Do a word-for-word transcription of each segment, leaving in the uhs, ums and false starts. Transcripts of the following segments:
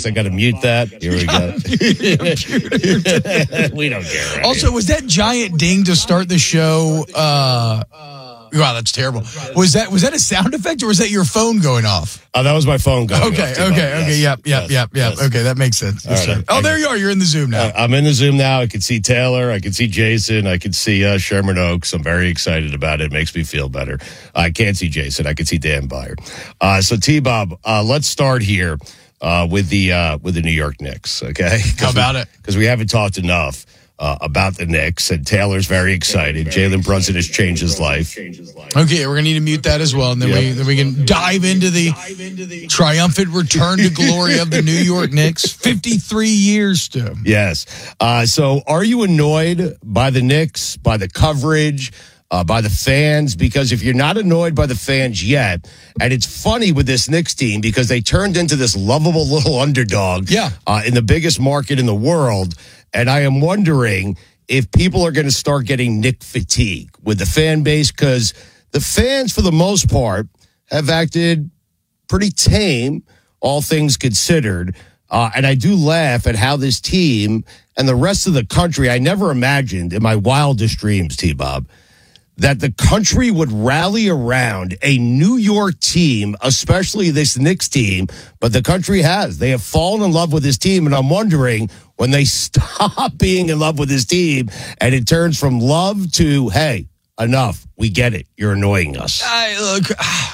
Knicks. I got to mute that. Here we go. We don't care. Right also, here. was that giant ding to start the show? Uh, wow, that's terrible. Was that was that a sound effect or was that your phone going off? Oh, that was my phone going Okay, off. okay, okay. Yes, Yep, yep, yes, yep, yep. yes. Okay, that makes sense. All right. Oh, there you are. You're in the Zoom now. Uh, I'm in the Zoom now. I can see Taylor. I can see Jason. I can see uh, Sherman Oaks. I'm very excited about it. It makes me feel better. I can't see Jason. I can see Dan Byer. Uh, so, T-Bob, uh, let's start here uh, with the uh, with the New York Knicks, okay? How about it? Because we haven't talked enough uh, about the Knicks, and Taylor's very excited. Jalen Brunson has changed his life. Okay, we're gonna need to mute that as well, and then Yep. we then we can dive into the triumphant return to glory of the New York Knicks. Fifty-three years to. Yes. Uh, so are you annoyed by the Knicks, by the coverage, uh, by the fans? Because if you're not annoyed by the fans yet, and it's funny with this Knicks team because they turned into this lovable little underdog Yeah. uh, in the biggest market in the world. And I am wondering if people are going to start getting Knick fatigue with the fan base because the fans, for the most part, have acted pretty tame, all things considered. Uh, and I do laugh at how this team and the rest of the country, I never imagined in my wildest dreams, T-Bob, that the country would rally around a New York team, especially this Knicks team, but the country has. They have fallen in love with this team, and I'm wondering when they stop being in love with this team and it turns from love to, hey, enough. We get it. You're annoying us. I look.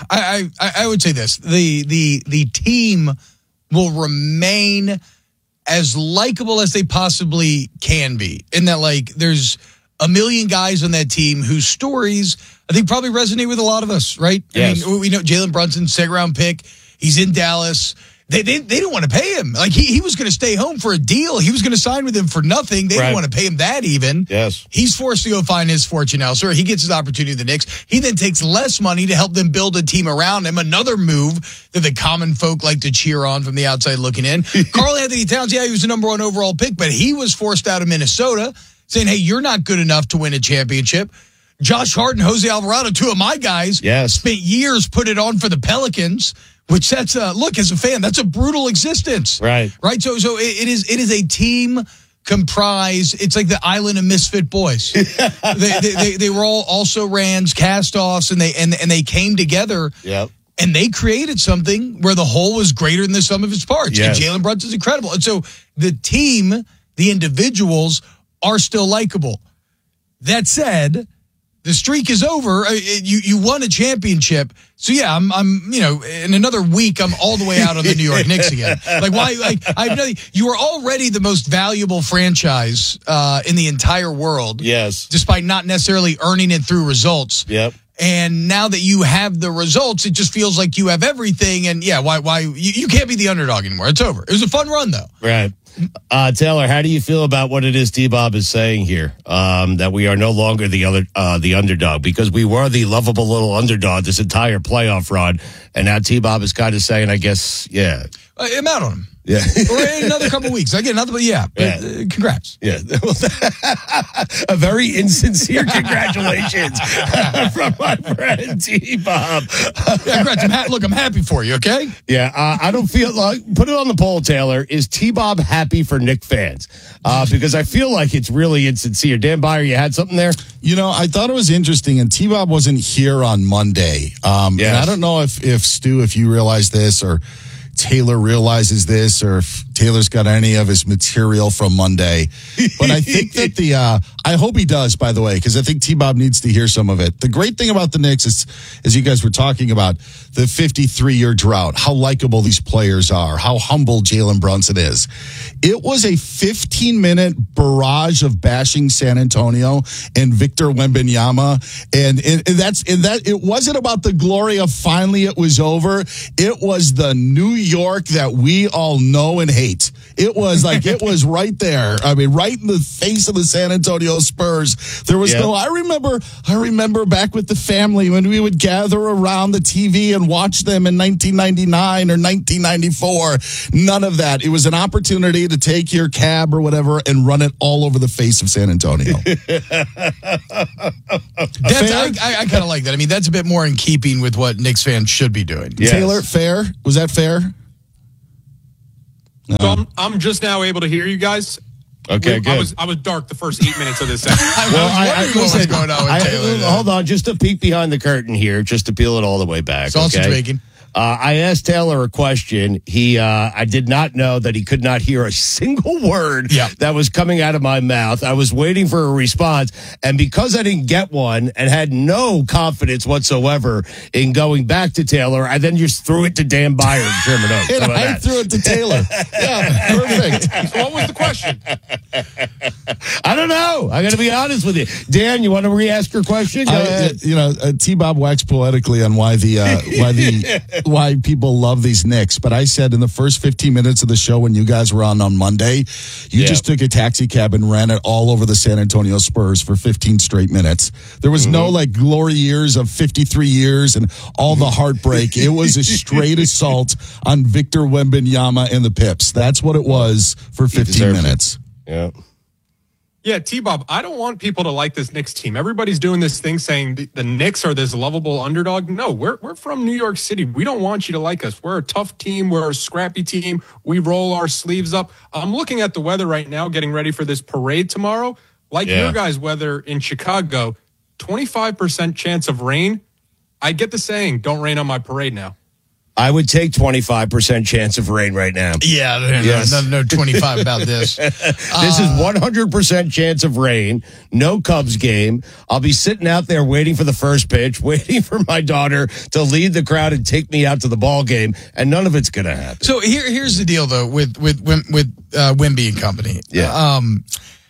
I, I I would say this: the the the team will remain as likable as they possibly can be. In that, like, there's a million guys on that team whose stories I think probably resonate with a lot of us, right? Yes. I mean, we know Jalen Brunson, second round pick. He's in Dallas. They they, they didn't want to pay him. Like, he, he was going to stay home for a deal. He was going to sign with them for nothing. They Right. didn't want to pay him that even. Yes. He's forced to go find his fortune elsewhere. He gets his opportunity with the Knicks. He then takes less money to help them build a team around him. Another move that the common folk like to cheer on from the outside looking in. Karl Anthony Towns, yeah, he was the number one overall pick, but he was forced out of Minnesota, saying, hey, you're not good enough to win a championship. Josh Hart and Jose Alvarado, two of my guys, Yes. spent years put it on for the Pelicans, which that's a look, as a fan, that's a brutal existence. Right. Right. So so it, it is it is a team comprised. It's like the island of misfit boys. they, they, they they were all also rans, cast-offs, and they and, and they came together. Yep. And they created something where the whole was greater than the sum of its parts. Yes. And Jalen Brunson's incredible. And so the team, the individuals, are still likable. That said, the streak is over. Uh, You you won a championship. So yeah, I'm I'm you know in another week I'm all the way out on the New York Knicks again. Like why? Like I know you are already the most valuable franchise uh, in the entire world. Yes. Despite not necessarily earning it through results. Yep. And now that you have the results, it just feels like you have everything. And yeah, why? Why you, you can't be the underdog anymore? It's over. It was a fun run though. Right. Uh, Taylor, how do you feel about what it is T-Bob is saying here? Um, that we are no longer the other, uh, the underdog, because we were the lovable little underdog this entire playoff run. And now T-Bob is kind of saying, I guess, yeah. Uh, I'm out on him. Yeah. Or in another couple of weeks. I get another, but yeah. Yeah. Uh, congrats. Yeah. A very insincere congratulations from my friend T-Bob. Yeah, congrats. I'm ha- look, I'm happy for you, okay? Yeah, uh, I don't feel like, put it on the poll, Taylor. Is T-Bob happy for Knick fans? Uh, because I feel like it's really insincere. Dan Byer, you had something there? You know, I thought it was interesting, and T-Bob wasn't here on Monday. Um, Yes. And I don't know if, if, Stu, if you realize this, or Taylor realizes this, or if Taylor's got any of his material from Monday. But I think that the, uh, I hope he does, by the way, because I think T-Bob needs to hear some of it. The great thing about the Knicks is, as you guys were talking about, the fifty-three-year drought, how likable these players are, how humble Jalen Brunson is. It was a fifteen-minute barrage of bashing San Antonio and Victor Wembanyama, and, and, and that's and that. It wasn't about the glory of finally it was over. It was the New York that we all know and hate. It was like it was right there. I mean, right in the face of the San Antonio Spurs. There was Yep. no. I remember. I remember back with the family when we would gather around the T V and watch them in nineteen ninety-nine or nineteen ninety-four. None of that. It was an opportunity to take your cab or whatever and run it all over the face of San Antonio. That's, I, I, I kind of like that. I mean, that's a bit more in keeping with what Knicks fans should be doing. Yes. Taylor, fair? Was that fair? Go I'm I'm just now able to hear you guys. Okay, we, good. I was I was dark the first eight minutes of this segment. I, Well, I was I, I, wondering what was listen, going on with I- Taylor. there. hold on, just to peek behind the curtain here, just to peel it all the way back. Sausage okay? bacon. Uh, I asked Taylor a question. He, uh, I did not know that he could not hear a single word Yeah. that was coming out of my mouth. I was waiting for a response, and because I didn't get one and had no confidence whatsoever in going back to Taylor, I then just threw it to Dan Byer in Sherman Oaks. How And about I that? threw it to Taylor. Yeah, perfect. So what was the question? I don't know. I got to be honest with you, Dan. You want to re-ask your question? Go I, ahead. you know, uh, T. Bob waxed poetically on why the uh, why the why people love these Knicks, but I said in the first fifteen minutes of the show when you guys were on on Monday, you Yeah. just took a taxi cab and ran it all over the San Antonio Spurs for fifteen straight minutes. There was no like glory years of fifty-three years and all the heartbreak. It was a straight assault on Victor Wembanyama and the Pips. That's what it was for fifteen deserves it. minutes. Yeah. Yeah, T-Bob, I don't want people to like this Knicks team. Everybody's doing this thing saying the, the Knicks are this lovable underdog. No, we're we're from New York City. We don't want you to like us. We're a tough team. We're a scrappy team. We roll our sleeves up. I'm looking at the weather right now, getting ready for this parade tomorrow. Like Yeah. your guys' weather in Chicago, twenty-five percent chance of rain. I get the saying, don't rain on my parade now. I would take twenty-five percent chance of rain right now. Yeah, no, Yes. no, no twenty-five about this. This is one hundred percent chance of rain, no Cubs game. I'll be sitting out there waiting for the first pitch, waiting for my daughter to lead the crowd and take me out to the ball game, and none of it's going to happen. So here, here's the deal, though, with with with uh, Wemby and company. Yeah. Um,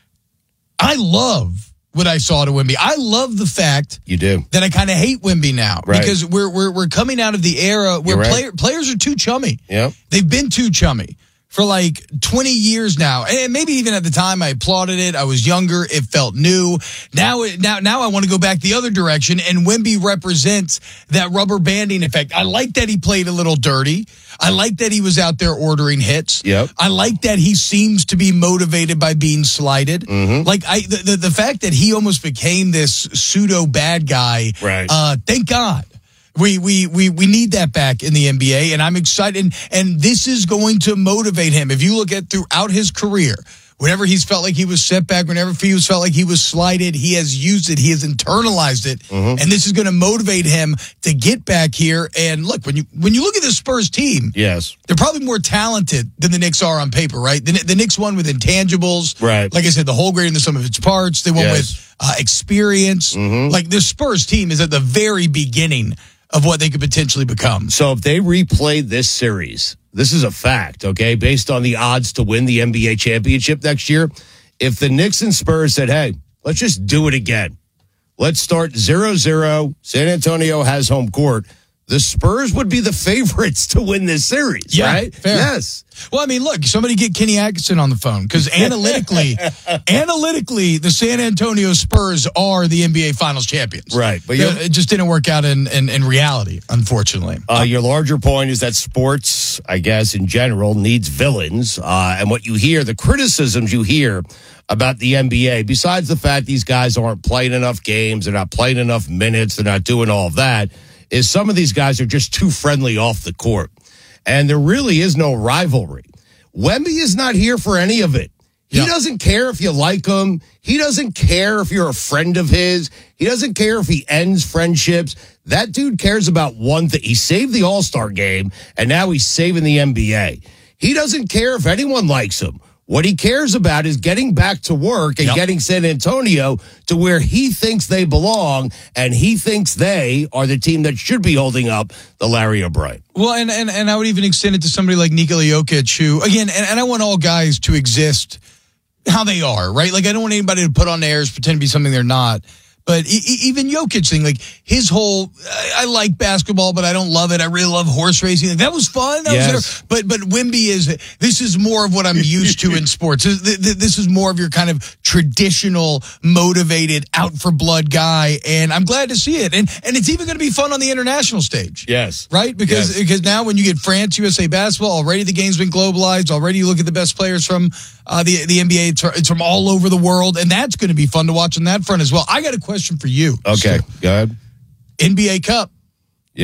I love what I saw to Wemby. I love the fact You do. that I kind of hate Wemby now Right. because we're we're we're coming out of the era where You're right. player, players are too chummy. Yep. They've been too chummy for like twenty years now. And maybe even at the time I applauded it. I was younger. It felt new. Now, it, now, now I want to go back the other direction. And Wemby represents that rubber banding effect. I like that he played a little dirty. I like that he was out there ordering hits. Yep. I like that he seems to be motivated by being slighted. Mm-hmm. Like I, the, the, the fact that he almost became this pseudo bad guy. Right. Uh, thank God. We, we we we need that back in the N B A, and I'm excited. And, and this is going to motivate him. If you look at throughout his career, whenever he's felt like he was set back, whenever he was felt like he was slighted, he has used it. He has internalized it, Mm-hmm. and this is going to motivate him to get back here. And look, when you when you look at the Spurs team, Yes. they're probably more talented than the Knicks are on paper, right? The, the Knicks won with intangibles. Right. Like I said, the whole greater than the sum of its parts. They won Yes. with uh, experience. Mm-hmm. Like the Spurs team is at the very beginning of what they could potentially become. So if they replay this series, this is a fact, okay, based on the odds to win the N B A championship next year. If the Knicks and Spurs said, hey, let's just do it again. Let's start zero zero. San Antonio has home court. The Spurs would be the favorites to win this series, Yeah, right? fair. Yes. Well, I mean, look, somebody get Kenny Atkinson on the phone because analytically, analytically, the San Antonio Spurs are the N B A Finals champions. Right, but Uh, you're- it just didn't work out in, in, in reality, unfortunately. Uh, your larger point is that sports, I guess, in general, needs villains. Uh, and what you hear, the criticisms you hear about the N B A, besides the fact these guys aren't playing enough games, they're not playing enough minutes, they're not doing all of that, is some of these guys are just too friendly off the court. And there really is no rivalry. Wemby is not here for any of it. He Yeah. doesn't care if you like him. He doesn't care if you're a friend of his. He doesn't care if he ends friendships. That dude cares about one thing. He saved the All-Star game, and now he's saving the N B A. He doesn't care if anyone likes him. What he cares about is getting back to work and Yep. getting San Antonio to where he thinks they belong, and he thinks they are the team that should be holding up the Larry O'Brien. Well, and, and, and I would even extend it to somebody like Nikola Jokic, who, again, and, and I want all guys to exist how they are, right? Like, I don't want anybody to put on airs, pretend to be something they're not. But e- e- even Jokic thing, like his whole, I, I like basketball, but I don't love it. I really love horse racing. Like, that was fun. That Yes. was, but but Wemby is, this is more of what I'm used to in sports. This, this this is more of your kind of traditional, motivated, out for blood guy. And I'm glad to see it. And and it's even going to be fun on the international stage. Yes. Right? Because Yes. because now when you get France, U S A basketball, already the game's been globalized. Already you look at the best players from uh, the, the N B A. It's, it's from all over the world. And that's going to be fun to watch on that front as well. I got a question for you. Okay, go ahead. N B A Cup. Yeah.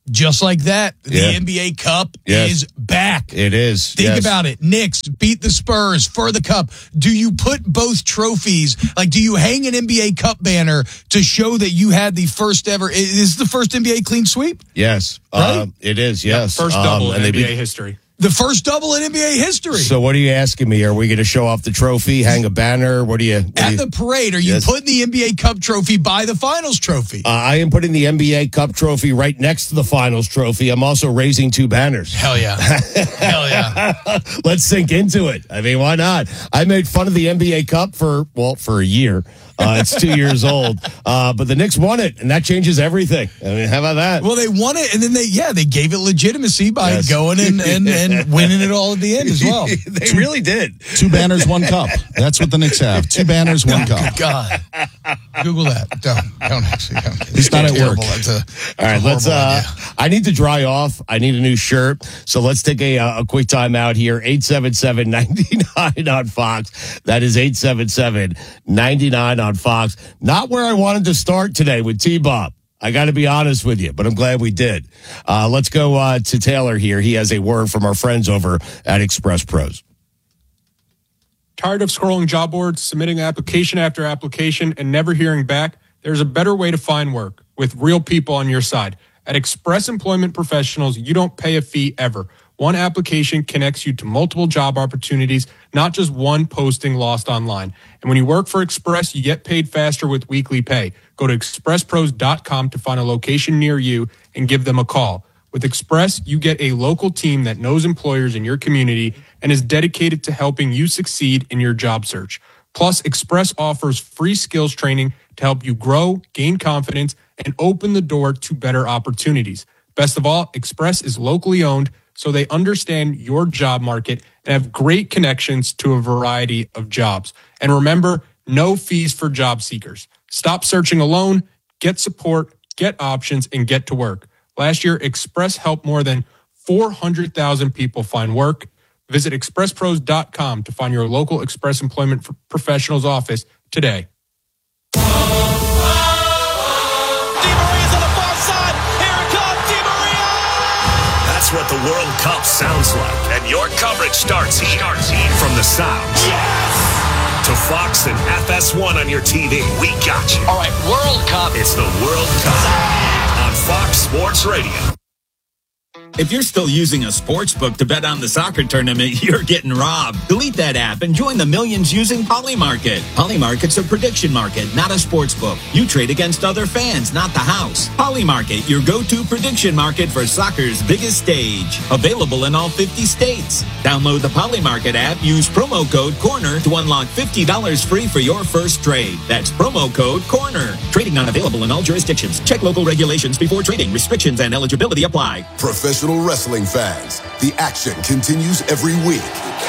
Just like that, the Yeah. N B A Cup Yes. is back. It is. Think yes. about it. Knicks beat the Spurs for the Cup. Do you put both trophies, like do you hang an N B A Cup banner to show that you had the first ever, is this the first N B A clean sweep? Yes. Right? Um, it is, yes. First Um, double and in they N B A beat- history. The first double in N B A history. So what are you asking me? Are we going to show off the trophy, hang a banner? What do you? What do At you the parade, are you Yes. putting the N B A Cup trophy by the finals trophy? uh, I am putting the N B A Cup trophy right next to the finals trophy. I'm also raising two banners. Hell yeah. Hell yeah. Let's sink into it. I mean, why not? I made fun of the N B A Cup for, well, for a year. Uh, it's two years old. Uh, but the Knicks won it, and that changes everything. I mean, how about that? Well, they won it, and then they, yeah, they gave it legitimacy by Yes. going in and, and winning it all at the end as well. They really did. Two banners, one cup. That's what the Knicks have. Two banners, one cup. God. Google that. Don't. Don't actually. Don't. He's not at terrible. work. That's a, All right, let's. horrible Uh, idea. I need to dry off. I need a new shirt. So let's take a uh, a quick time out here. eight seven seven, nine nine on Fox. That is eight seven seven, nine nine on Fox. Not where I wanted to start today with T-Bob. I got to be honest with you, but I'm glad we did. Uh, let's go uh, to Taylor here. He has a word from our friends over at Express Pros. Tired of scrolling job boards, submitting application after application, and never hearing back? There's a better way to find work with real people on your side. At Express Employment Professionals, you don't pay a fee ever. One application connects you to multiple job opportunities, not just one posting lost online. And when you work for Express, you get paid faster with weekly pay. Go to express pros dot com to find a location near you and give them a call. With Express, you get a local team that knows employers in your community and is dedicated to helping you succeed in your job search. Plus, Express offers free skills training to help you grow, gain confidence, and open the door to better opportunities. Best of all, Express is locally owned, so they understand your job market and have great connections to a variety of jobs. And remember, no fees for job seekers. Stop searching alone, get support, get options, and get to work. Last year, Express helped more than four hundred thousand people find work. Visit express pros dot com to find your local Express Employment Professionals office today. That's what the World Cup sounds like. And your coverage starts here. Starts here. From the sound. Yes! To Fox and F S one on your T V. We got you. All right, World Cup. It's the World Cup on Fox Sports Radio. If you're still using a sports book to bet on the soccer tournament, you're getting robbed. Delete that app and join the millions using Polymarket. Polymarket's a prediction market, not a sports book. You trade against other fans, not the house. Polymarket, your go-to prediction market for soccer's biggest stage. Available in all fifty states. Download the Polymarket app, use promo code CORNER to unlock fifty dollars free for your first trade. That's promo code CORNER. Trading not available in all jurisdictions. Check local regulations before trading. Restrictions and eligibility apply. Professional wrestling fans, the action continues every week.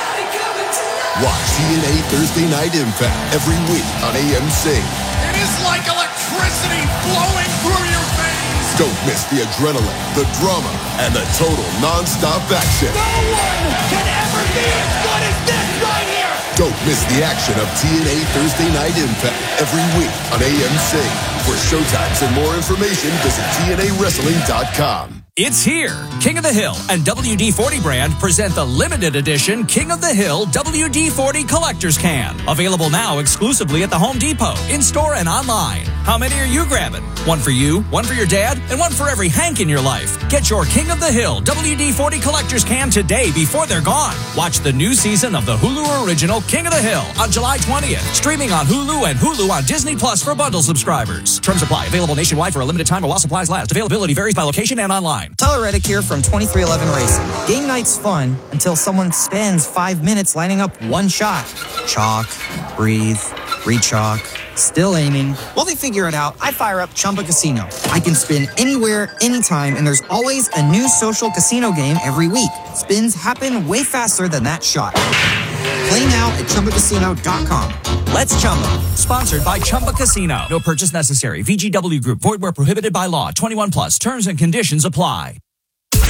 Watch T N A Thursday Night Impact every week on A M C. It is like electricity flowing through your veins. Don't miss the adrenaline, the drama, and the total non-stop action. No one can ever be as good as this right here. Don't miss the action of T N A Thursday Night Impact every week on A M C. For showtimes and more information, visit T N A wrestling dot com. It's here. King of the Hill and W D forty brand present the limited edition King of the Hill W D forty Collector's Can. Available now exclusively at the Home Depot, in-store and online. How many are you grabbing? One for you, one for your dad, and one for every Hank in your life. Get your King of the Hill W D forty Collector's Can today before they're gone. Watch the new season of the Hulu original King of the Hill on July twentieth. Streaming on Hulu and Hulu on Disney Plus for bundle subscribers. Terms apply. Available nationwide for a limited time while supplies last. Availability varies by location and online. Tyler Reddick here from twenty-three eleven Racing. Game night's fun until someone spends five minutes lining up one shot. Chalk, breathe, re-chalk, still aiming. While they figure it out, I fire up Chumba Casino. I can spin anywhere, anytime, and there's always a new social casino game every week. Spins happen way faster than that shot. Play now at chumba casino dot com. Let's Chumba. Sponsored by Chumba Casino. No purchase necessary. V G W Group. Void where prohibited by law. twenty-one plus. Terms and conditions apply.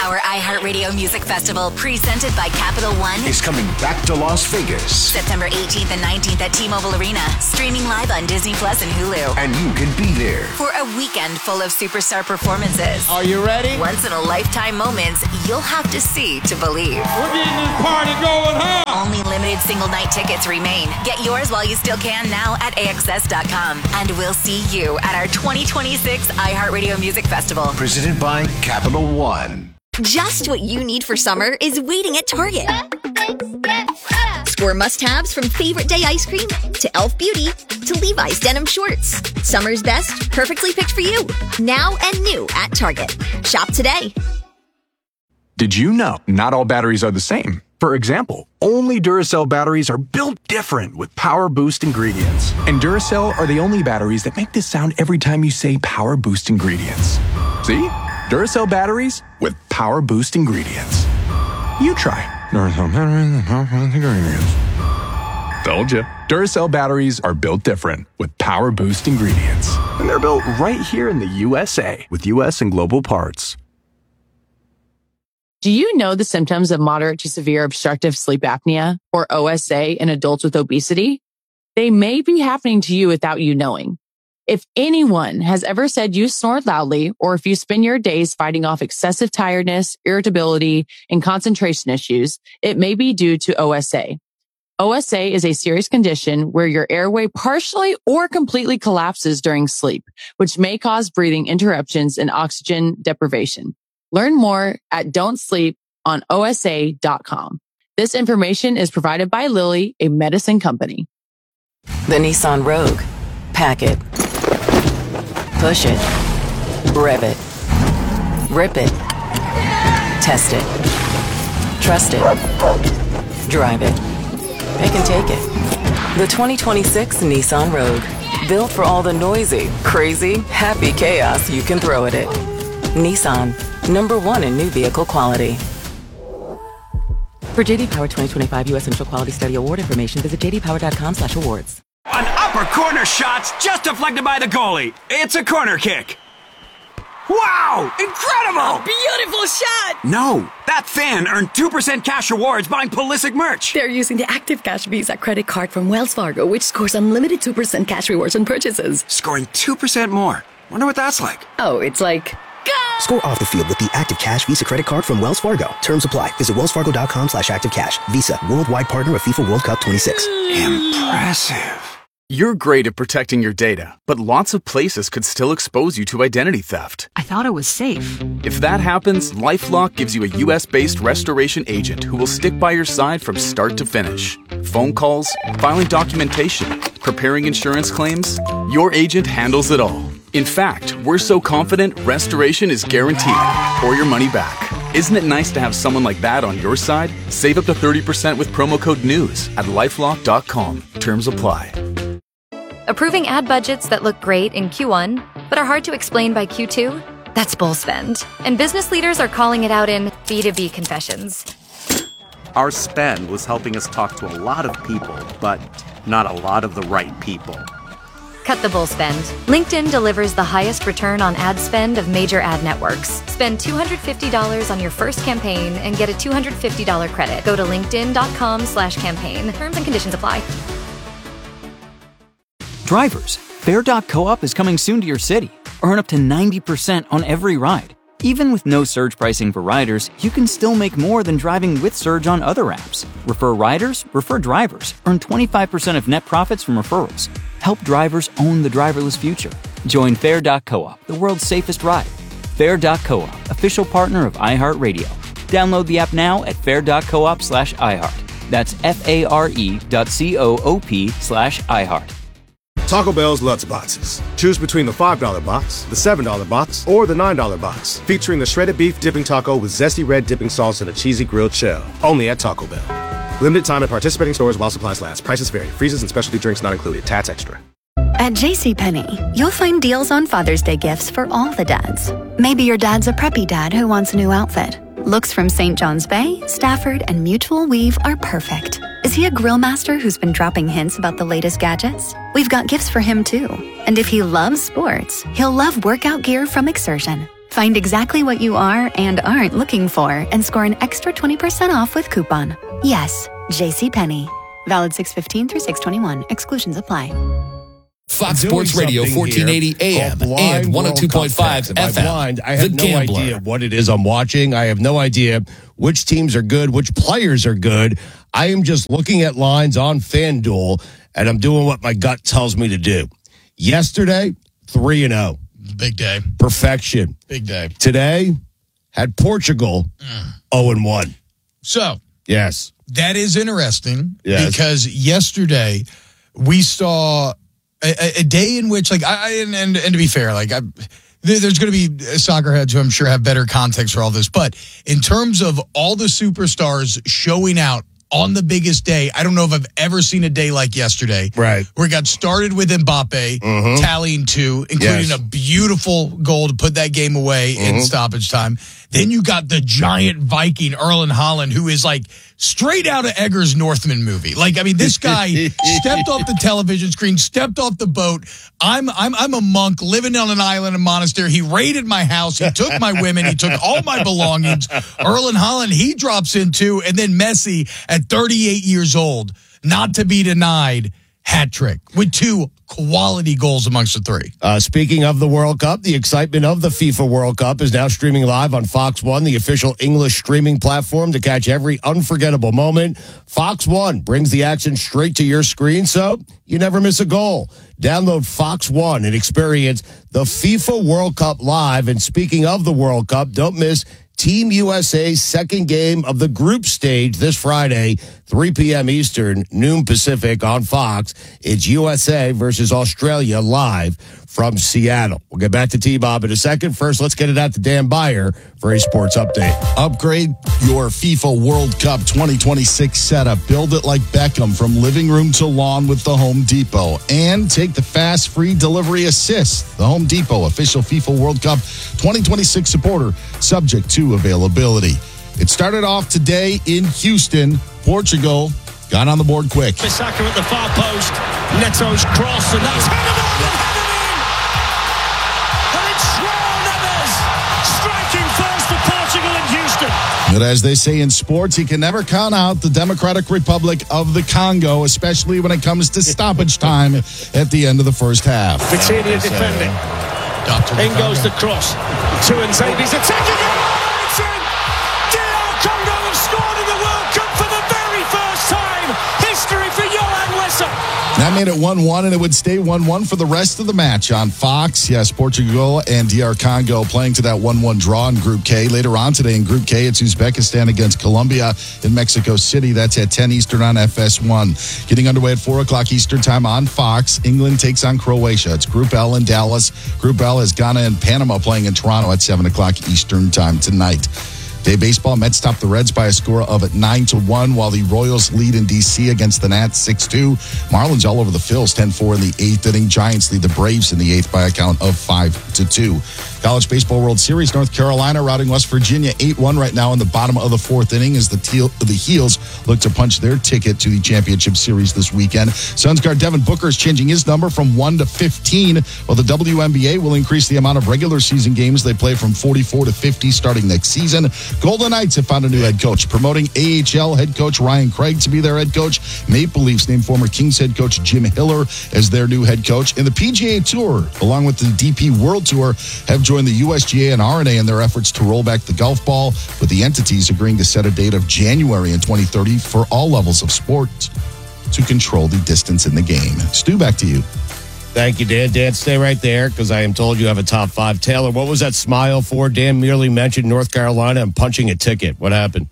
Our iHeartRadio Music Festival, presented by Capital One, is coming back to Las Vegas. September eighteenth and nineteenth at T-Mobile Arena. Streaming live on Disney Plus and Hulu. And you can be there for a weekend full of superstar performances. Are you ready? Once in a lifetime moments you'll have to see to believe. We're getting this party going home. Only limited single night tickets remain. Get yours while you still can now at A X S dot com. And we'll see you at our twenty twenty-six iHeartRadio Music Festival. Presented by Capital One. Just what you need for summer is waiting at Target. Score must-haves from Favorite Day ice cream to e l f Beauty to Levi's denim shorts. Summer's best, perfectly picked for you. Now and new at Target. Shop today. Did you know not all batteries are the same? For example, only Duracell batteries are built different with Power Boost ingredients. And Duracell are the only batteries that make this sound every time you say Power Boost ingredients. See? Duracell batteries with Power Boost ingredients. You try. Duracell batteries with Power Boost ingredients. Told you. Duracell batteries are built different with Power Boost ingredients. And they're built right here in the U S A with U S and global parts. Do you know the symptoms of moderate to severe obstructive sleep apnea, or O S A, in adults with obesity? They may be happening to you without you knowing. If anyone has ever said you snore loudly, or if you spend your days fighting off excessive tiredness, irritability, and concentration issues, it may be due to O S A. O S A is a serious condition where your airway partially or completely collapses during sleep, which may cause breathing interruptions and oxygen deprivation. Learn more at don't sleep on O S A dot com. This information is provided by Lilly, a medicine company. The Nissan Rogue. Pack it. Push it. Rev it. Rip it. Test it. Trust it. Drive it. It can take it. The twenty twenty-six Nissan Rogue. Built for all the noisy, crazy, happy chaos you can throw at it. Nissan. Number one in new vehicle quality. For J D Power twenty twenty-five U S Initial Quality Study Award information, visit j d power dot com slash awards. An upper corner shot's just deflected by the goalie. It's a corner kick. Wow! Incredible! A beautiful shot! No, that fan earned two percent cash rewards buying Pulisic merch. They're using the Active Cash Visa credit card from Wells Fargo, which scores unlimited two percent cash rewards on purchases. Scoring two percent more. Wonder what that's like. Oh, it's like... Score off the field with the Active Cash Visa credit card from Wells Fargo. Terms apply. Visit wells fargo dot com slash active cash. Visa, worldwide partner of FIFA World Cup twenty-six. Impressive. You're great at protecting your data, but lots of places could still expose you to identity theft. I thought it was safe. If that happens, LifeLock gives you a U S-based restoration agent who will stick by your side from start to finish. Phone calls, filing documentation, preparing insurance claims, your agent handles it all. In fact, we're so confident restoration is guaranteed or your money back. Isn't it nice to have someone like that on your side? Save up to thirty percent with promo code NEWS at lifelock dot com. Terms apply. Approving ad budgets that look great in Q one, but are hard to explain by Q two? That's bull spend. And business leaders are calling it out in B two B confessions. Our spend was helping us talk to a lot of people, but not a lot of the right people. Cut the bull spend. LinkedIn delivers the highest return on ad spend of major ad networks. Spend two hundred fifty dollars on your first campaign and get a two hundred fifty dollars credit. Go to linkedin dot com slash campaign. Terms and conditions apply. Drivers, Fair dot coop is coming soon to your city. Earn up to ninety percent on every ride. Even with no surge pricing for riders, you can still make more than driving with Surge on other apps. Refer riders, refer drivers. Earn twenty-five percent of net profits from referrals. Help drivers own the driverless future. Join Fair dot coop, the world's safest ride. Fair dot coop, official partner of iHeartRadio. Download the app now at fair dot coop slash iHeart. That's F-A-R-E dot C-O-O-P slash iHeart. Taco Bell's Lutz Boxes. Choose between the five dollar box, the seven dollar box, or the nine dollar box. Featuring the shredded beef dipping taco with zesty red dipping sauce and a cheesy grilled shell. Only at Taco Bell. Limited time at participating stores while supplies last. Prices vary. Freezes and specialty drinks not included. Tats extra. At JCPenney, you'll find deals on Father's Day gifts for all the dads. Maybe your dad's a preppy dad who wants a new outfit. Looks from Saint John's Bay, Stafford, and Mutual Weave are perfect. Is he a grill master who's been dropping hints about the latest gadgets? We've got gifts for him too. And if he loves sports, he'll love workout gear from Exertion. Find exactly what you are and aren't looking for and score an extra twenty percent off with coupon. Yes, JCPenney. Valid six fifteen through six twenty-one. Exclusions apply. Fox Sports Radio, fourteen eighty A M and one oh two point five F M. Blind, I have no idea what it is I'm watching. I have no idea which teams are good, which players are good. I am just looking at lines on FanDuel, and I'm doing what my gut tells me to do. Yesterday, three and oh. Big day. Perfection. Big day. Today, had Portugal mm. oh and one. So, yes. That is interesting yes. because yesterday we saw a, a day in which, like, I and, and, and to be fair, like, I, there's going to be soccer heads who I'm sure have better context for all this, but in terms of all the superstars showing out on the biggest day, I don't know if I've ever seen a day like yesterday. Right. Where it got started with Mbappe mm-hmm. tallying two, including yes. a beautiful goal to put that game away mm-hmm. in stoppage time. Then you got the giant Viking, Erling Haaland, who is like straight out of Eggers' Northman movie. Like, I mean, this guy stepped off the television screen, stepped off the boat. I'm I'm I'm a monk living on an island in a monastery. He raided my house. He took my women. He took all my belongings. Erling Haaland, he drops in too. And then Messi at thirty-eight years old, not to be denied, hat trick with two quality goals amongst the three. Uh, speaking of the World Cup, the excitement of the FIFA World Cup is now streaming live on Fox One, the official English streaming platform to catch every unforgettable moment. Fox One brings the action straight to your screen, so you never miss a goal. Download Fox One and experience the FIFA World Cup live. And speaking of the World Cup, don't miss Team U S A's second game of the group stage this Friday, three p.m. Eastern, noon Pacific on Fox. It's U S A versus Australia live from Seattle. We'll get back to T-Bob in a second. First, let's get it out to Dan Beyer for a sports update. Upgrade your FIFA World Cup twenty twenty-six setup. Build it like Beckham from living room to lawn with the Home Depot. And take the fast free delivery assist. The Home Depot, official FIFA World Cup twenty twenty-six supporter, subject to availability. It started off today in Houston. Portugal got on the board quick. Bissaka at the far post. Neto's cross, and that's headed on and headed in. And it's João Neves striking first for Portugal in Houston. But as they say in sports, you can never count out the Democratic Republic of the Congo, especially when it comes to stoppage time at the end of the first half. Vitinha defending. In goes the cross. Two and Zabi's attacking it. It's in. D R Congo have scored in the World Cup for the very first time. History for Johan Wissa. That made it one one, and it would stay one one for the rest of the match on Fox. Yes, Portugal and D R Congo playing to that one one draw in Group K. Later on today in Group K, it's Uzbekistan against Colombia in Mexico City. That's at ten Eastern on F S one. Getting underway at four o'clock Eastern time on Fox. England takes on Croatia. It's Group L in Dallas. Group L is Ghana and Panama playing in Toronto at seven o'clock Eastern time tonight. Day baseball, Mets top the Reds by a score of nine to one, while the Royals lead in D C against the Nats six two. Marlins all over the Phils, ten four in the eighth inning. Giants lead the Braves in the eighth by a count of five to two. College Baseball World Series, North Carolina routing West Virginia eight one right now in the bottom of the fourth inning as the teal, the Heels look to punch their ticket to the championship series this weekend. Suns guard Devin Booker is changing his number from one to fifteen, while the W N B A will increase the amount of regular season games they play from forty-four to fifty starting next season. Golden Knights have found a new head coach, promoting A H L head coach Ryan Craig to be their head coach. Maple Leafs named former Kings head coach Jim Hiller as their new head coach. And the P G A Tour, along with the D P World Tour, have joined the U S G A and R N A in their efforts to roll back the golf ball, with the entities agreeing to set a date of January in twenty thirty for all levels of sport to control the distance in the game. Stu, back to you. Thank you, Dan. Dan, stay right there because I am told you have a top five. Taylor, what was that smile for? Dan merely mentioned North Carolina and punching a ticket. What happened?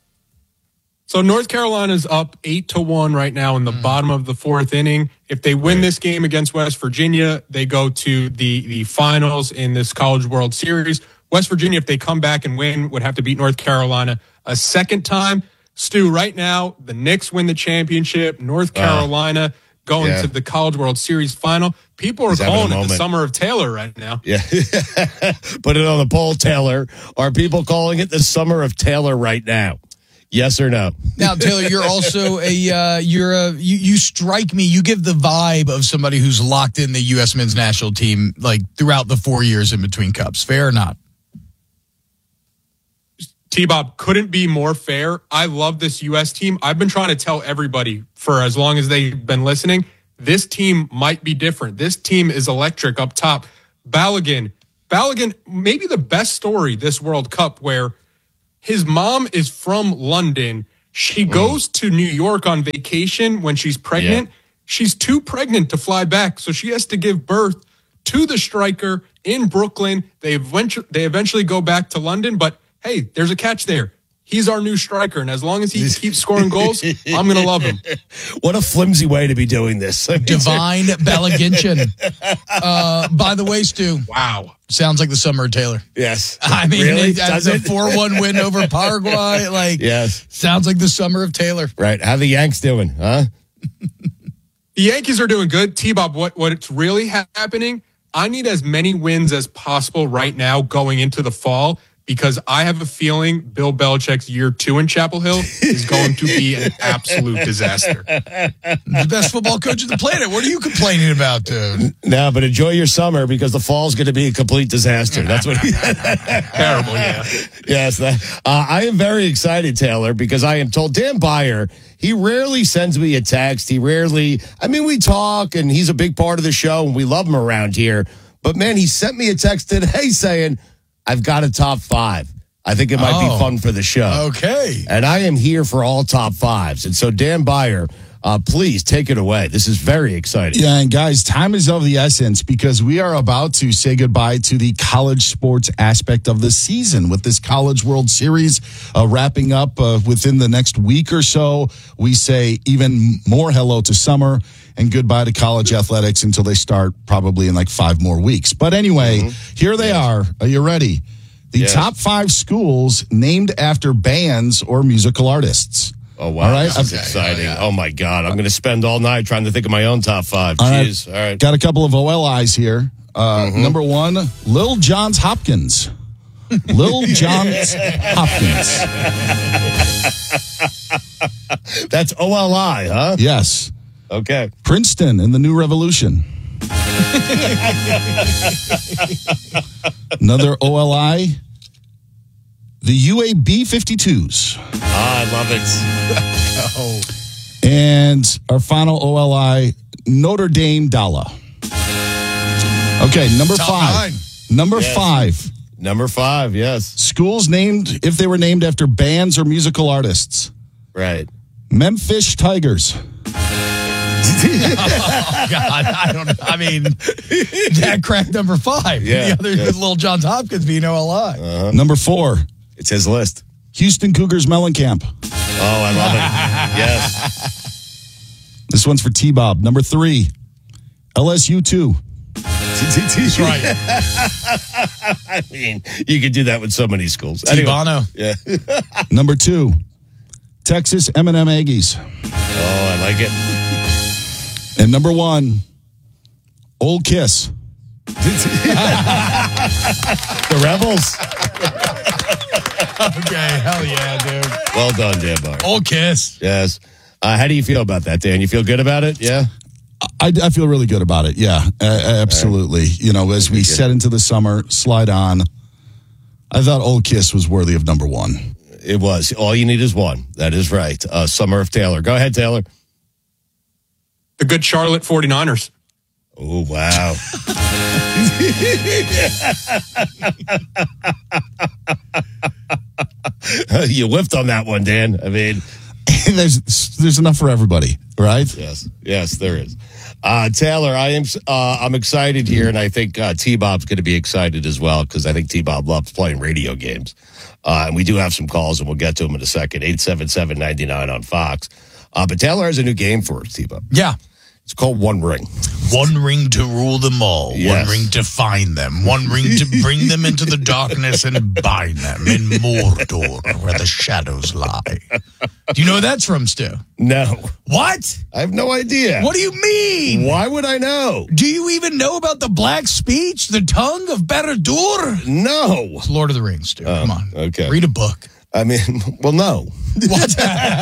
So North Carolina's up eight to one right now in the mm. bottom of the fourth inning. If they win this game against West Virginia, they go to the, the finals in this College World Series. West Virginia, if they come back and win, would have to beat North Carolina a second time. Stu, right now, the Knicks win the championship. North Carolina uh, going yeah. to the College World Series final. People are He's calling it the Summer of Taylor right now. Yeah. Put it on the poll, Taylor. Are people calling it the Summer of Taylor right now? Yes or no? Now, Taylor, you're also a uh, you're a you, you strike me. You give the vibe of somebody who's locked in the U S men's national team like throughout the four years in between cups. Fair or not? T-Bob, couldn't be more fair. I love this U S team. I've been trying to tell everybody for as long as they've been listening, this team might be different. This team is electric up top. Balogun, Balogun, maybe the best story this World Cup, where his mom is from London. She goes to New York on vacation when she's pregnant. Yeah. She's too pregnant to fly back, so she has to give birth to the striker in Brooklyn. They eventually, they eventually go back to London, but hey, there's a catch there. He's our new striker, and as long as he keeps scoring goals, I'm going to love him. What a flimsy way to be doing this. Divine Balogun. Uh, by the way, Stu. Wow. Sounds like the summer of Taylor. Yes. I mean, really? it, that's a four one win over Paraguay. Like, yes. Sounds like the summer of Taylor. Right. How the Yanks doing, huh? The Yankees are doing good. T-Bob, what, what's really ha- happening, I need as many wins as possible right now going into the fall, because I have a feeling Bill Belichick's year two in Chapel Hill is going to be an absolute disaster. The best football coach on the planet. What are you complaining about, dude? No, but enjoy your summer, because the fall's going to be a complete disaster. That's what. He- Terrible, yeah. Yes, that, uh, I am very excited, Taylor, because I am told Dan Beyer, he rarely sends me a text. He rarely, I mean, we talk, and he's a big part of the show, and we love him around here. But man, he sent me a text today saying, I've got a top five. I think it might oh, be fun for the show. Okay. And I am here for all top fives. And so, Dan Beyer, uh, please take it away. This is very exciting. Yeah, and guys, time is of the essence, because we are about to say goodbye to the college sports aspect of the season with this College World Series uh, wrapping up uh, within the next week or so. We say even more hello to summer and goodbye to college athletics until they start probably in like five more weeks. But anyway, mm-hmm. here they yes. are. Are you ready? The yes. top five schools named after bands or musical artists. Oh, wow. All right? That's okay. exciting. Yeah, yeah. Oh, my God. I'm going to spend all night trying to think of my own top five. All Jeez. Right. All right. Got a couple of O L Is here. Uh, mm-hmm. Number one, Lil Johns Hopkins. Lil Johns Hopkins. That's O L I, huh? Yes. Okay. Princeton and the New Revolution. Another O L I, the U A B fifty-twos. Ah, I love it. oh. And our final O L I, Notre Dame Dalla. Okay, number Top five. Nine. Number yes. five. Number five, yes. Schools named, if they were named after bands or musical artists. Right. Memphis Tigers. Oh, God. I don't know. I mean, that cracked number five. Yeah, the other yes. Little Johns Hopkins being O L I. Uh-huh. Number four. It's his list. Houston Cougars Mellencamp. Oh, I love it. Yes. This one's for T-Bob. Number three. L S U two. That's right. I mean, you could do that with so many schools. Anyway, T-Bono. Yeah. Number two. Texas M and M Aggies. Oh, I like it. And number one, Old Kiss. The Rebels. Okay, hell yeah, dude. Well done, Dan Beyer. Old Kiss. Yes. Uh, how do you feel about that, Dan? You feel good about it? Yeah? I, I feel really good about it. Yeah, uh, absolutely. Right. You know, as we set into the summer, slide on. I thought Old Kiss was worthy of number one. It was. All you need is one. That is right. Uh, Summer of Taylor. Go ahead, Taylor. The good Charlotte forty-niners. Oh, wow. You whiffed on that one, Dan. I mean, there's there's enough for everybody, right? Yes, yes, there is. Uh, Taylor, I am uh, I'm excited here, and I think uh, T-Bob's going to be excited as well, because I think T-Bob loves playing radio games. Uh, and we do have some calls, and we'll get to them in a second. eight seven seven, nine nine on Fox. Uh, but Taylor has a new game for us, T-Bob. Yeah. It's called One Ring. One ring to rule them all. Yes. One ring to find them. One ring to bring them into the darkness and bind them in Mordor, where the shadows lie. Do you know where that's from, Stu? No. What? I have no idea. What do you mean? Why would I know? Do you even know about the black speech, the tongue of Barad-dûr? No. It's Lord of the Rings, Stu. Oh, Come on. Okay. Read a book. I mean, well, no. What?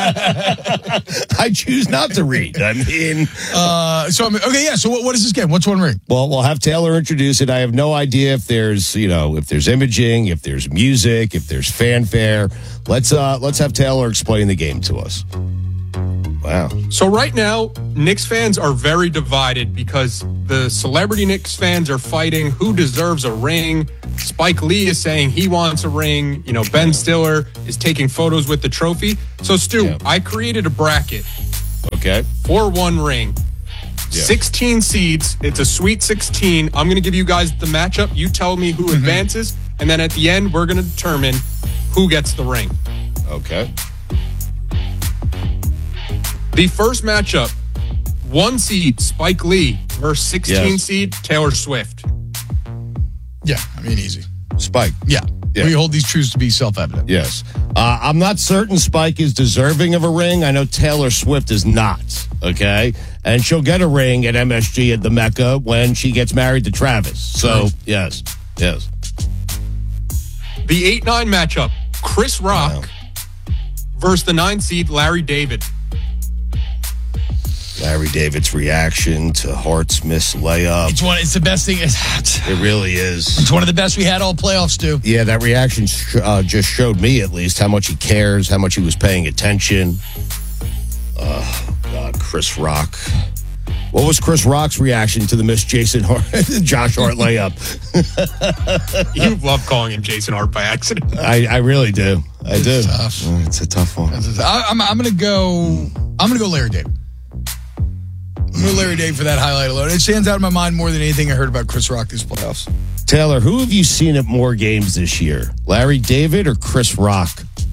I choose not to read. I mean, uh, so I'm, okay, yeah. So what, what is this game? What's One Ring? Well, we'll have Taylor introduce it. I have no idea if there's, you know, if there's imaging, if there's music, if there's fanfare. Let's uh, let's have Taylor explain the game to us. Wow. So right now, Knicks fans are very divided because the celebrity Knicks fans are fighting who deserves a ring. Spike Lee is saying he wants a ring. You know, Ben Stiller is taking photos with the trophy. So, Stu, yeah. I created a bracket. Okay. For one ring. Yeah. sixteen seeds. It's a Sweet sixteen. I'm going to give you guys the matchup. You tell me who mm-hmm. advances. And then at the end, we're going to determine who gets the ring. Okay. The first matchup, one seed, Spike Lee versus sixteen yes. seed, Taylor Swift. Yeah, I mean, easy. Spike. Yeah. yeah. We hold these truths to be self-evident. Yes. Uh, I'm not certain Spike is deserving of a ring. I know Taylor Swift is not, okay? And she'll get a ring at M S G at the Mecca when she gets married to Travis. So, yes, yes. The eight nine matchup, Chris Rock wow. versus the nine seed, Larry David. Larry David's reaction to Hart's missed layup. It's one. It's the best thing. It really is. It's one of the best we had all playoffs, Stu. Yeah, that reaction sh- uh, just showed me, at least, how much he cares, how much he was paying attention. Oh, God, Chris Rock. What was Chris Rock's reaction to the missed Jason Hart, Josh Hart layup? You love calling him Jason Hart by accident. I, I really do. I it's do. Tough. Oh, it's a tough one. It's a, I, I'm, I'm going to go. I'm going to go Larry David. I'm going to Larry David for that highlight alone. It stands out in my mind more than anything I heard about Chris Rock these playoffs. Taylor, who have you seen at more games this year? Larry David or Chris Rock?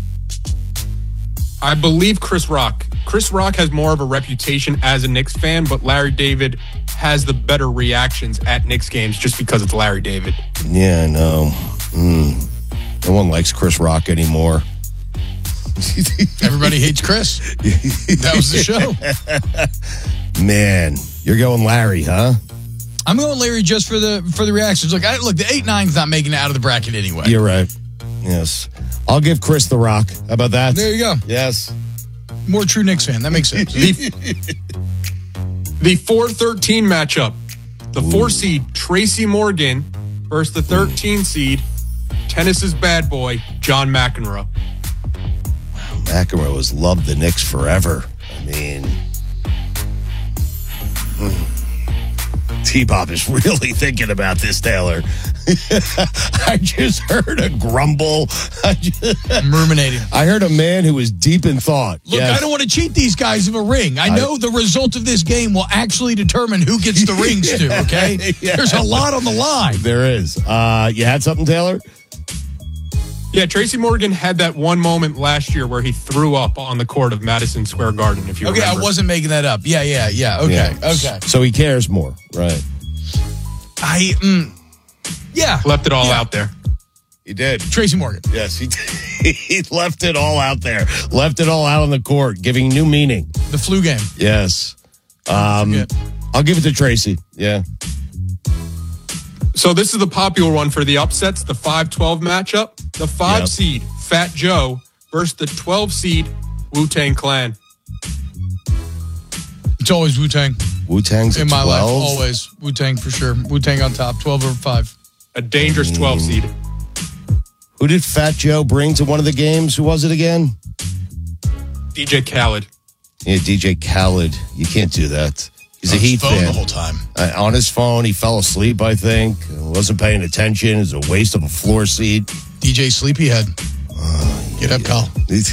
I believe Chris Rock. Chris Rock has more of a reputation as a Knicks fan, but Larry David has the better reactions at Knicks games just because it's Larry David. Yeah, I know. Mm. No one likes Chris Rock anymore. Everybody hates Chris. That was the show. Man, you're going Larry, huh? I'm going Larry just for the for the reactions. Look, I, look, the eight nine's not making it out of the bracket anyway. You're right. Yes. I'll give Chris the rock. How about that? There you go. Yes. More true Knicks fan. That makes sense. the the four thirteen matchup. The Ooh. four seed, Tracy Morgan, versus the thirteen seed, Tennis's bad boy, John McEnroe. Wow, McEnroe has loved the Knicks forever. I mean... T-Bob is really thinking about this, Taylor. I just heard a grumble. I just, I'm ruminating. I heard a man who was deep in thought. Look, yes. I don't want to cheat these guys of a ring. I know I, the result of this game will actually determine who gets the rings to, okay? Yeah. There's a lot on the line. There is. Uh, you had something, Taylor? Yeah, Tracy Morgan had that one moment last year where he threw up on the court of Madison Square Garden, if you okay, remember. I wasn't making that up. Yeah, yeah, yeah. Okay, yeah. okay. So he cares more, right? I, mm, yeah. Left it all yeah. out there. He did. Tracy Morgan. Yes, he did. He left it all out there. Left it all out on the court, giving new meaning. The flu game. Yes. Um, I'll give it to Tracy. Yeah. So this is the popular one for the upsets, the five twelve matchup. The five yep. seed, Fat Joe, versus the twelve seed, Wu-Tang Clan. It's always Wu-Tang. Wu-Tang's in my twelve? life, always. Wu-Tang for sure. Wu-Tang on top, twelve over five. A dangerous twelve seed. Who did Fat Joe bring to one of the games? Who was it again? D J Khaled. Yeah, D J Khaled. You can't do that. He's on a Heat his phone fan. the whole time. Uh, on his phone, he fell asleep, I think. Wasn't paying attention. It was a waste of a floor seat. D J Sleepyhead. Uh, Get up, Kyle.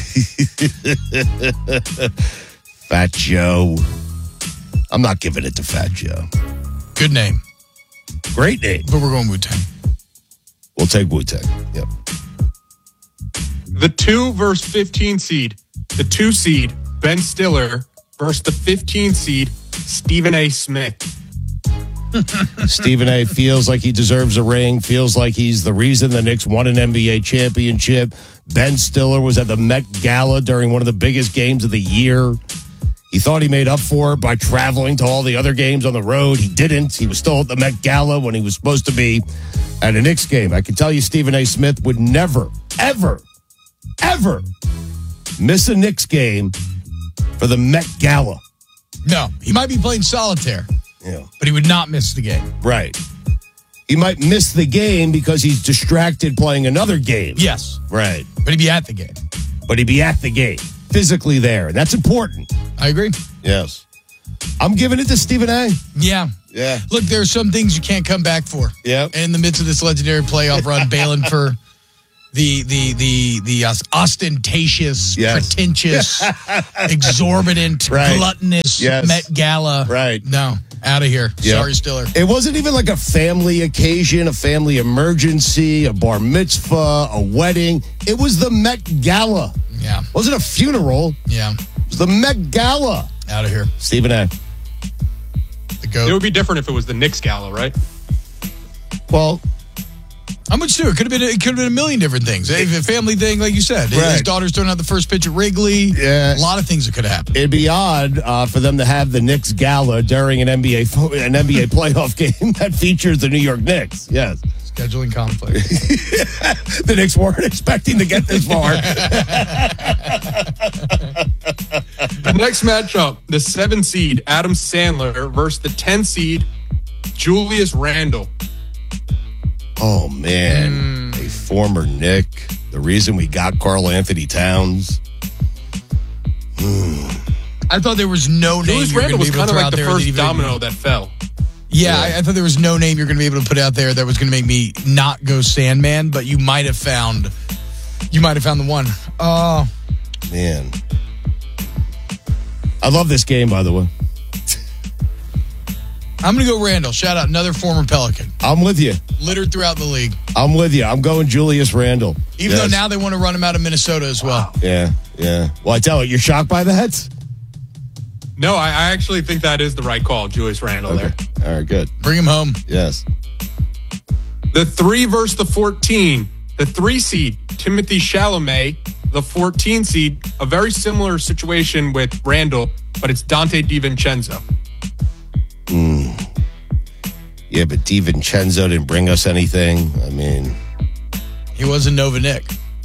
Fat Joe. I'm not giving it to Fat Joe. Good name. Great name. But we're going Wu-Tang. We'll take Wu-Tang. Yep. The two versus fifteen seed. The two seed, Ben Stiller, versus the fifteen seed, Stephen A. Smith. Stephen A. feels like he deserves a ring, feels like he's the reason the Knicks won an N B A championship. Ben Stiller was at the Met Gala during one of the biggest games of the year. He thought he made up for it by traveling to all the other games on the road. He didn't. He was still at the Met Gala when he was supposed to be at a Knicks game. I can tell you Stephen A. Smith would never, ever ever miss a Knicks game for the Met Gala. No, he might be playing solitaire. Yeah. But he would not miss the game. Right. He might miss the game because he's distracted playing another game. Yes. Right. But he'd be at the game. But he'd be at the game, physically there. That's important. I agree. Yes. I'm giving it to Stephen A. Yeah. Yeah. Look, there are some things you can't come back for. Yeah. In the midst of this legendary playoff run, bailing for the the the the ostentatious, yes. pretentious, exorbitant, right. gluttonous yes. Met Gala. Right. No, out of here. Yep. Sorry, Stiller. It wasn't even like a family occasion, a family emergency, a bar mitzvah, a wedding. It was the Met Gala. Yeah. It wasn't a funeral. Yeah. It was the Met Gala. Out of here. Stephen A. The goat. It would be different if it was the Knicks Gala, right? Well, how much too? It could have been. It could have been a million different things. A family thing, like you said. Right. His daughter's throwing out the first pitch at Wrigley. Yeah, a lot of things that could have happened. It'd be odd uh, for them to have the Knicks Gala during an N B A fo- an N B A playoff game that features the New York Knicks. Yes, scheduling conflict. The Knicks weren't expecting to get this far. The next matchup, the seven seed Adam Sandler versus the ten seed Julius Randle. Oh, man. Mm. A former Knick. The reason we got Karl Anthony Towns. Mm. I thought there was no Julius name. Randle was kind of like the first even, domino that fell. Yeah, yeah. I, I thought there was no name you're going to be able to put out there that was going to make me not go Sandman, but you might have found, you might have found the one. Oh. Man. I love this game, by the way. I'm going to go Randall. Shout out another former Pelican. I'm with you. Littered throughout the league. I'm with you. I'm going Julius Randle. Even yes. though now they want to run him out of Minnesota as well. Wow. Yeah, yeah. Well, I tell you, you're shocked by that? No, I, I actually think that is the right call, Julius Randle okay. there. All right, good. Bring him home. Yes. The three versus the fourteen. The three seed, Timothy Chalamet. The fourteen seed, a very similar situation with Randle, but it's Dante DiVincenzo. Mm. Yeah, but DiVincenzo didn't bring us anything. I mean, he was a Nova Nick.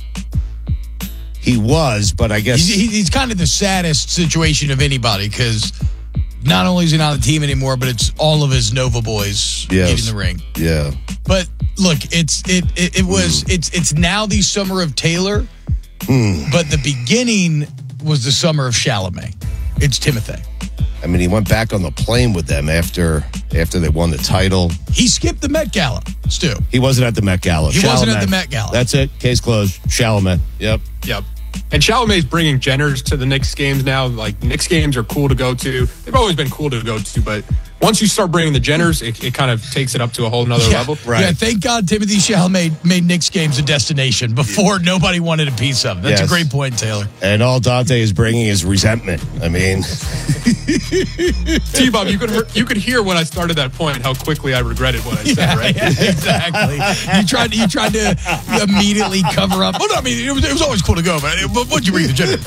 He was, but I guess he's, he's kind of the saddest situation of anybody because not only is he not on the team anymore, but it's all of his Nova boys yes. getting the ring. Yeah. But look, it's it it, it was mm. it's it's now the summer of Taylor, mm. but the beginning was the summer of Chalamet. It's Timothy. I mean, he went back on the plane with them after after they won the title. He skipped the Met Gala, Stu. He wasn't at the Met Gala. He Chalamet. wasn't at the Met Gala. That's it. Case closed. Chalamet. Yep. Yep. And Chalamet's bringing Jenners to the Knicks games now. Like, Knicks games are cool to go to. They've always been cool to go to, but once you start bringing the Jenners, it, it kind of takes it up to a whole nother yeah, level. Right. Yeah, thank God Timothy Chalamet made Knicks games a destination before yeah. nobody wanted a piece of. That's yes. a great point, Taylor. And all Dante is bringing is resentment. I mean, T-Bob, you could you could hear when I started that point how quickly I regretted what I said, yeah, right? Yeah, exactly. you tried to you tried to immediately cover up. Well, no, I mean, it was, it was always cool to go, but, but what'd you bring the Jenners?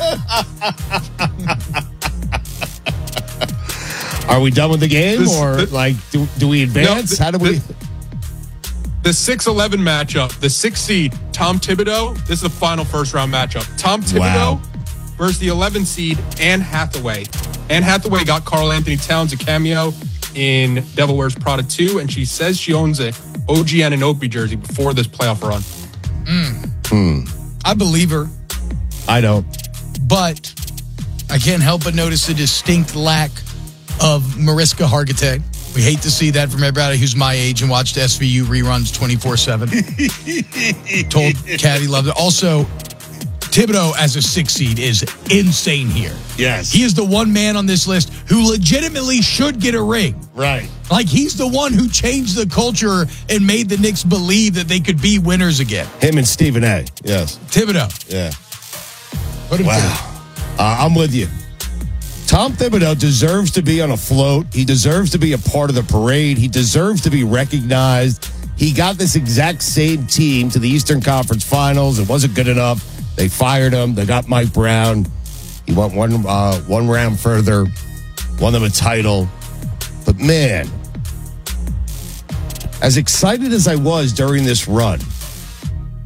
Are we done with the game, this, or this, like do, do we advance? No, How do we? The six eleven matchup, the six seed Tom Thibodeau. This is the final first round matchup. Tom Thibodeau wow. versus the eleven seed Anne Hathaway. Anne Hathaway got Karl Anthony Towns a cameo in Devil Wears Prada two, and she says she owns a O G Anunoby jersey before this playoff run. Mm. Hmm. I believe her. I don't, but I can't help but notice a distinct lack of Mariska Hargitay. We hate to see that from everybody who's my age and watched S V U reruns twenty-four seven. Told Caddy loved it. Also, Thibodeau as a six seed is insane here. Yes. He is the one man on this list who legitimately should get a ring. Right. Like, he's the one who changed the culture and made the Knicks believe that they could be winners again. Him and Stephen A. Yes. Thibodeau. Yeah. Put him wow. Uh, I'm with you. Tom Thibodeau deserves to be on a float. He deserves to be a part of the parade. He deserves to be recognized. He got this exact same team to the Eastern Conference Finals. It wasn't good enough. They fired him. They got Mike Brown. He went one uh, one round further, won them a title. But man, as excited as I was during this run,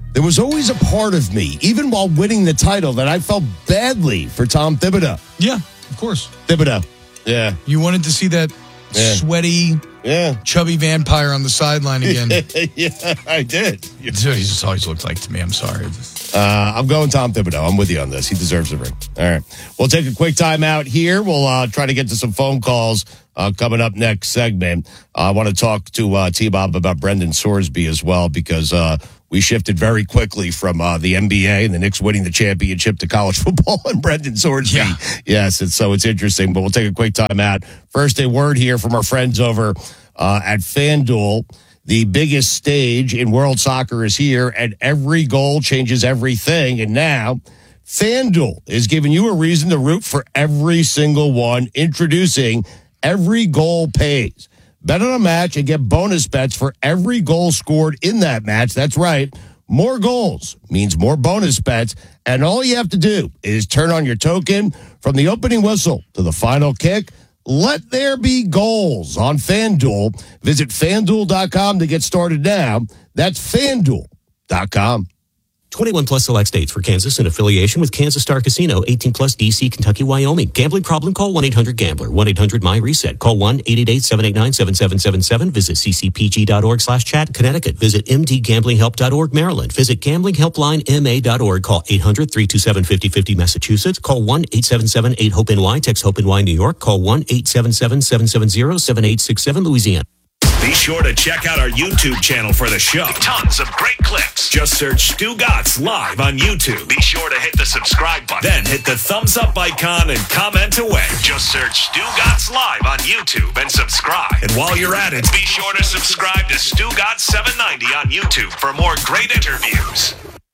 there was always a part of me, even while winning the title, that I felt badly for Tom Thibodeau. Yeah, of course. Thibodeau. Yeah. You wanted to see that yeah. sweaty, yeah. chubby vampire on the sideline again. Yeah, I did. That's what he just always looked like to me. I'm sorry. Uh, I'm going Tom Thibodeau. I'm with you on this. He deserves the ring. All right. We'll take a quick time out here. We'll uh, try to get to some phone calls uh, coming up next segment. Uh, I want to talk to uh, T-Bob about Brendan Sorsby as well, because uh, we shifted very quickly from uh, the N B A and the Knicks winning the championship to college football and Brendan Sorsby. Yeah. Yes, it's, so it's interesting, but we'll take a quick time out. First, a word here from our friends over uh, at FanDuel. The biggest stage in world soccer is here, and every goal changes everything. And now, FanDuel is giving you a reason to root for every single one, introducing Every Goal Pays. Bet on a match and get bonus bets for every goal scored in that match. That's right. More goals means more bonus bets, and all you have to do is turn on your token from the opening whistle to the final kick. Let there be goals on FanDuel. Visit FanDuel dot com to get started now. That's FanDuel dot com. twenty-one plus select states for Kansas in affiliation with Kansas Star Casino. eighteen plus D C, Kentucky, Wyoming. Gambling problem? Call one eight hundred gambler. one eight hundred my reset. Call one eight eight eight, seven eight nine, seven seven seven seven. Visit c c p g dot org slash chat. Connecticut. Visit m d gambling help dot org. Maryland. Visit gambling helpline m a dot org. Call eight hundred, three two seven, five oh five oh. Massachusetts. Call one eight seven seven, eight hope N Y. Text HOPE-N Y New York. Call one eight seven seven, seven seven zero, seven eight six seven. Louisiana. Be sure to check out our YouTube channel for the show. Tons of great clips. Just search Stu Gatz live on YouTube. Be sure to hit the subscribe button. Then hit the thumbs up icon and comment away. Just search Stu Gatz live on YouTube and subscribe. And while you're at it, be sure to subscribe to Stu Gatz seven ninety on YouTube for more great interviews.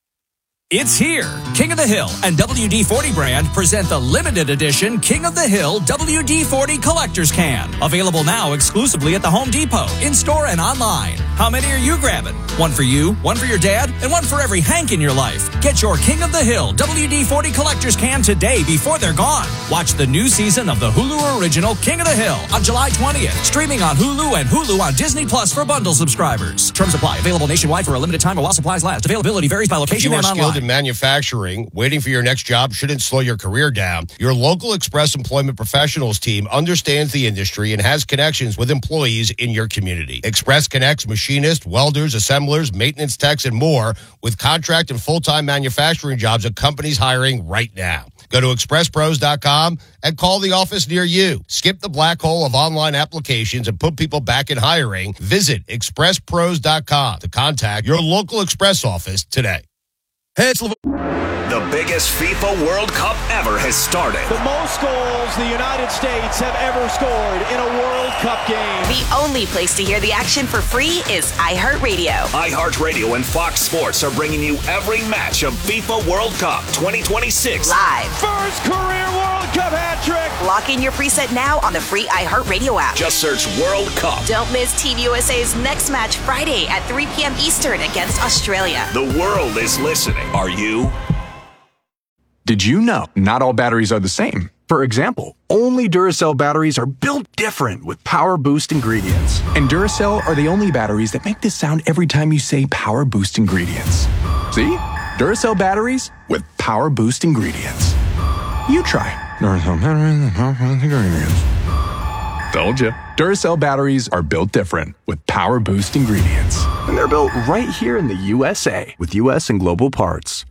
It's here. King of the Hill and W D forty brand present the limited edition King of the Hill W D forty Collector's Can. Available now exclusively at the Home Depot, in-store and online. How many are you grabbing? One for you, one for your dad, and one for every Hank in your life. Get your King of the Hill W D forty Collector's Can today before they're gone. Watch the new season of the Hulu original King of the Hill on July twentieth. Streaming on Hulu and Hulu on Disney Plus for bundle subscribers. Terms apply. Available nationwide for a limited time or while supplies last. Availability varies by location and online. In manufacturing, waiting for your next job shouldn't slow your career down. Your local Express Employment Professionals team understands the industry and has connections with employees in your community. Express connects machinists, welders, assemblers, maintenance techs, and more with contract and full-time manufacturing jobs at companies hiring right now. Go to express pros dot com and call the office near you. Skip the black hole of online applications and put people back in hiring. Visit express pros dot com to contact your local Express office today. Hey, it's Le- The biggest FIFA World Cup ever has started. The most goals the United States have ever scored in a World Cup game. The only place to hear the action for free is iHeartRadio. iHeartRadio and Fox Sports are bringing you every match of FIFA World Cup twenty twenty-six. Live. First career World Cup hat trick. Lock in your preset now on the free iHeartRadio app. Just search World Cup. Don't miss Team U S A's next match Friday at three p.m. Eastern against Australia. The world is listening. Are you? Did you know not all batteries are the same? For example, only Duracell batteries are built different with Power Boost ingredients. And Duracell are the only batteries that make this sound every time you say Power Boost ingredients. See? Duracell batteries with Power Boost ingredients. You try. Duracell batteries with Power Boost ingredients. Told you. Duracell batteries are built different with Power Boost ingredients. And they're built right here in the U S A with U S and global parts.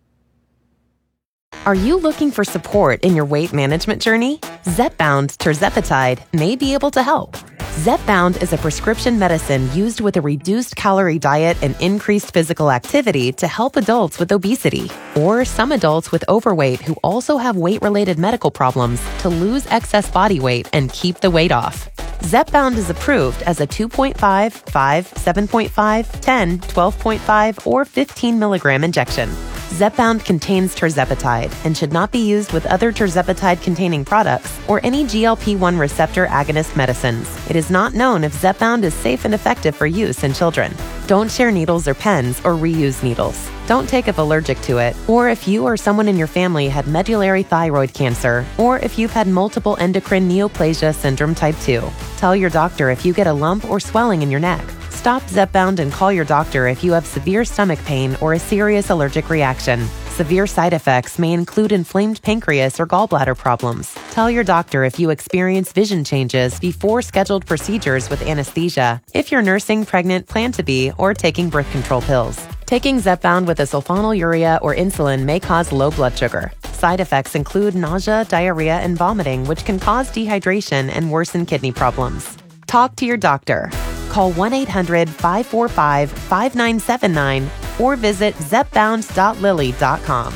Are you looking for support in your weight management journey? Zepbound tirzepatide may be able to help. Zepbound is a prescription medicine used with a reduced calorie diet and increased physical activity to help adults with obesity or some adults with overweight who also have weight-related medical problems to lose excess body weight and keep the weight off. Zepbound is approved as a two point five, five, seven point five, ten, twelve point five, or fifteen milligram injection. Zepbound contains tirzepatide and should not be used with other tirzepatide-containing products or any G L P one receptor agonist medicines. It is not known if Zepbound is safe and effective for use in children. Don't share needles or pens or reuse needles. Don't take if allergic to it, or if you or someone in your family had medullary thyroid cancer, or if you've had multiple endocrine neoplasia syndrome type two. Tell your doctor if you get a lump or swelling in your neck. Stop Zepbound and call your doctor if you have severe stomach pain or a serious allergic reaction. Severe side effects may include inflamed pancreas or gallbladder problems. Tell your doctor if you experience vision changes before scheduled procedures with anesthesia, if you're nursing, pregnant, plan to be, or taking birth control pills. Taking Zepbound with a sulfonylurea or insulin may cause low blood sugar. Side effects include nausea, diarrhea, and vomiting, which can cause dehydration and worsen kidney problems. Talk to your doctor. Call one eight hundred five four five five nine seven nine or visit zepbound dot lilly dot com.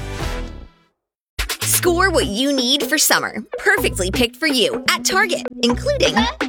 Score what you need for summer. Perfectly picked for you at Target, including Up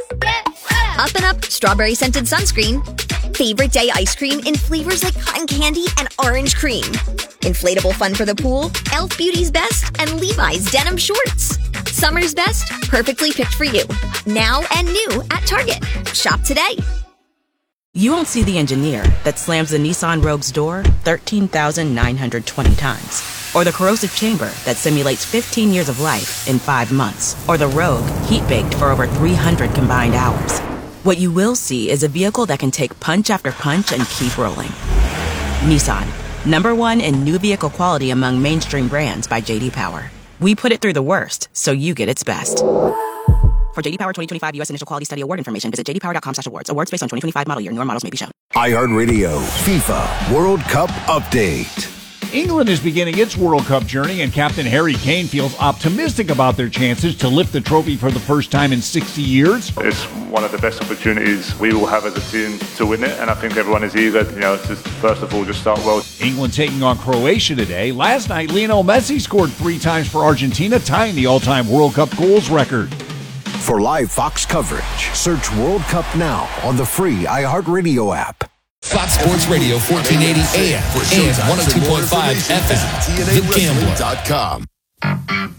and Up strawberry scented sunscreen, favorite day ice cream in flavors like cotton candy and orange cream, inflatable fun for the pool, e l f Beauty's Best, and Levi's denim shorts. Summer's best, perfectly picked for you. Now and new at Target. Shop today. You won't see the engineer that slams the Nissan Rogue's door thirteen thousand nine hundred twenty times. Or the corrosive chamber that simulates fifteen years of life in five months. Or the Rogue heat-baked for over three hundred combined hours. What you will see is a vehicle that can take punch after punch and keep rolling. Nissan, number one in new vehicle quality among mainstream brands by J D Power. We put it through the worst, so you get its best. For J D Power twenty twenty-five U S Initial Quality Study Award information, visit j d power dot com slash awards. Awards based on twenty twenty-five model year. Newer models may be shown. iHeartRadio FIFA World Cup Update. England is beginning its World Cup journey, and Captain Harry Kane feels optimistic about their chances to lift the trophy for the first time in sixty years. It's one of the best opportunities we will have as a team to win it, and I think everyone is eager, you know, to first of all just start well. England taking on Croatia today. Last night, Lionel Messi scored three times for Argentina, tying the all-time World Cup goals record. For live Fox coverage, search World Cup now on the free iHeartRadio app. Fox Sports Radio, fourteen eighty A M and one oh two point five F M. The Gambler dot com.